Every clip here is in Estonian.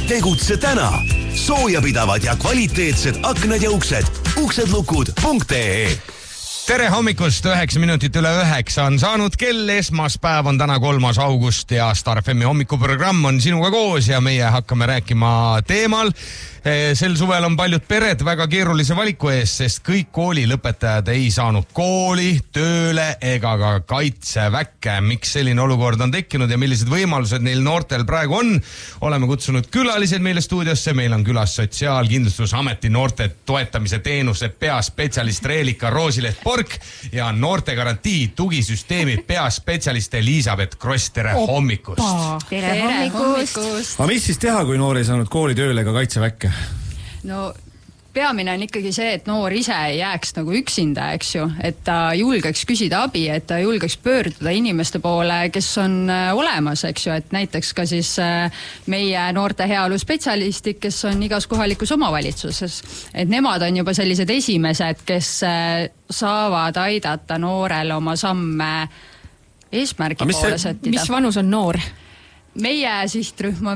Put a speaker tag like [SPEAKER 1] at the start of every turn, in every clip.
[SPEAKER 1] Tegutse täna. Soojapidavad ja kvaliteetsed aknad ja uksed. uksedlukud.ee.
[SPEAKER 2] Tere hommikust, 9 minutit üle 9 on saanud kell, esmaspäev on täna 3. august ja Star FM hommikuprogramm on sinuga koos ja meie hakkame rääkima teemal. Sel suvel on paljud pered väga keerulise valiku ees, sest kõik koolilõpetajad ei saanud kooli, tööle ega ka kaitseväkke. Miks selline olukord on tekkinud ja millised võimalused neil noortel praegu on? Oleme kutsunud külalised meile stuudiosse. Meil on külas Sotsiaalkindlustusameti noorte toetamise teenuse peaspetsialist Reelika Roosileht-Pork ja noortegarantii tugisüsteemi peaspetsialist Elisabeth Kross. Tere hommikust!
[SPEAKER 3] Tere hommikust!
[SPEAKER 4] Aga mis siis teha, kui noor ei saanud kooli, tööle ega kaitseväkke?
[SPEAKER 3] No peamine on ikkagi see, et noor ise ei jääks nagu üksinda, eks ju, et ta julgeks küsida abi, et ta julgeks pöörduda inimeste poole, kes on olemas, eks ju, et näiteks ka siis meie noorte heaolu spetsialistid, kes on igas kohalikus omavalitsuses, et nemad on juba sellised esimesed, kes saavad aidata noorel oma samme eesmärgi poole sättida.
[SPEAKER 5] Mis vanus on noor?
[SPEAKER 3] Meie sihtrühm on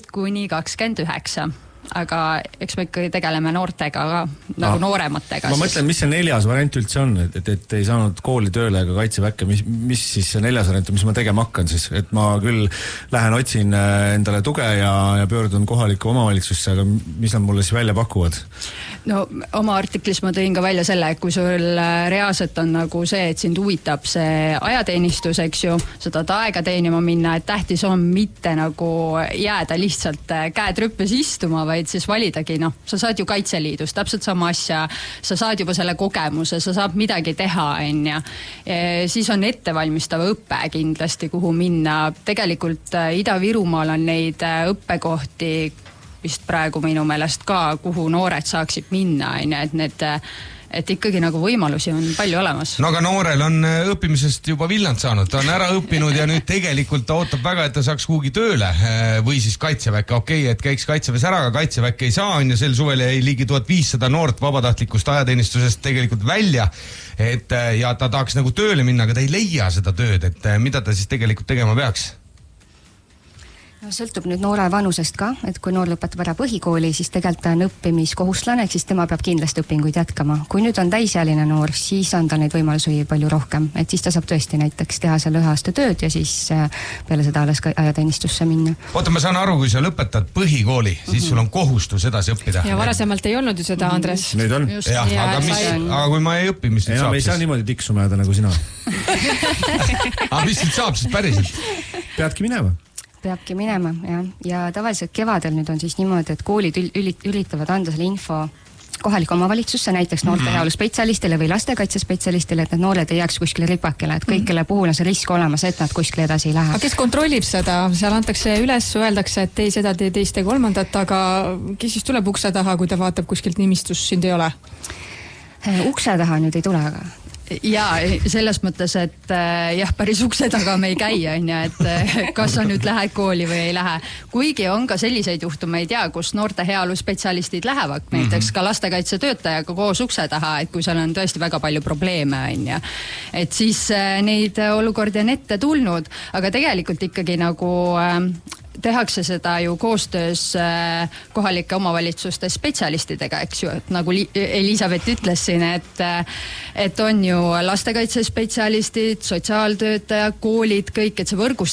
[SPEAKER 3] 15–29. Aga eks me ikkagi tegeleme noortega ka, nagu noorematega.
[SPEAKER 4] Ma mõtlen, mis see 4. variant üldse on, et ei saanud kooli, tööle ega kaitseväkke. Mis siis see 4. variant on, mis ma tegema hakkan siis? Et ma küll lähen otsin endale tuge ja pöördun kohalikku omavalitsusse, aga mis nad mulle siis välja pakuvad?
[SPEAKER 3] No oma artiklis ma tõin ka välja selle, et kui sul reaalselt on nagu see, et sind huvitab see ajateenistus, eks ju, sa tahad aega teenima minna, et tähtis on mitte nagu jääda lihtsalt käed rüppes istuma, vaid siis validagi, sa saad ju Kaitseliidus täpselt sama asja, sa saad juba selle kogemuse, sa saad midagi teha, enne. Siis on ettevalmistava õppe kindlasti, kuhu minna. Tegelikult Ida-Virumaal on neid õppekohti vist praegu minu meelest ka, kuhu noored saaksid minna, et ikkagi nagu võimalusi on palju olemas.
[SPEAKER 2] No aga noorel on õppimisest juba villand saanud, ta on ära õppinud ja nüüd tegelikult ta ootab väga, et ta saaks kuhugi tööle või siis kaitseväkke. Okei, et käiks kaitseväes ära, aga kaitseväkke ei saa ja sel suvel jäi ligi 1500 noort vabatahtlikust ajateenistusest tegelikult välja, ja ta tahaks nagu tööle minna, aga ta ei leia seda tööd, et mida ta siis tegelikult tegema peaks?
[SPEAKER 6] Sõltub nüüd noore vanusest ka, et kui noor lõpetab ära põhikooli, siis tegelikult on õppimiskohuslane, siis tema peab kindlasti õpinguid jätkama. Kui nüüd on täisealine noor, siis on tal neid võimalusi palju rohkem, et siis ta saab tõesti näiteks teha seal 1 aasta tööd ja siis peale seda alles ka ajateenistusse minna.
[SPEAKER 2] Oota, ma saan aru, kui sa lõpetad põhikooli, siis sul on kohustus edasi õppida.
[SPEAKER 5] Ja varasemalt ei olnud ju seda, Andres.
[SPEAKER 4] Nüüd on.
[SPEAKER 2] Aga kui ma ei õpi, mis nüüd saab?
[SPEAKER 4] Me ei saa niimoodi tiksuma jääda nagu sina.
[SPEAKER 2] Aga mis nüüd saab siis päriselt?
[SPEAKER 6] Peabki minema, jah. Ja tavaliselt kevadel nüüd on siis niimoodi, et koolid üritavad anda selle info kohaliku omavalitsusse, näiteks noorte heaolu spetsialistile või lastekaitsespetsialistile, et need noored ei jääks kuskile ripakele, et kõikele puhul on see risk olemas, et nad kuskile edasi ei lähe.
[SPEAKER 5] Aga kes kontrollib seda? Seal antakse üles, öeldakse, et tee seda, tee teist ja kolmandat, aga kes siis tuleb ukse taha, kui ta vaatab kuskilt nimistus, sind ei ole?
[SPEAKER 6] Ukse taha nüüd ei tule, aga
[SPEAKER 3] ja selles mõttes, et jah, päris ukse taga me ei käi, et kas sa nüüd lähed kooli või ei lähe. Kuigi on ka selliseid juhtumeid, kus noorte heaolu spetsialistid lähevad, näiteks ka lastekaitsetöötajaga koos ukse taha, et kui seal on tõesti väga palju probleeme, et siis neid olukordi on ette tulnud, aga tegelikult ikkagi nagu tehakse seda ju koostöös kohalike omavalitsuste spetsialistidega, eks ju, et nagu Elisabeth ütles siin, et on ju lastekaitsespetsialistid, sotsiaaltöötajad, koolid, kõik, et see võrgustik